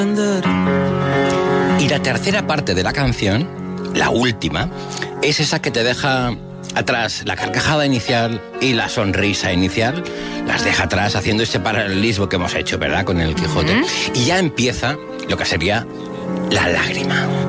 Y la tercera parte de la canción, la última, es esa que te deja atrás la carcajada inicial y la sonrisa inicial, las deja atrás haciendo ese paralelismo que hemos hecho, ¿verdad?, con el Quijote. Y ya empieza lo que sería la lágrima.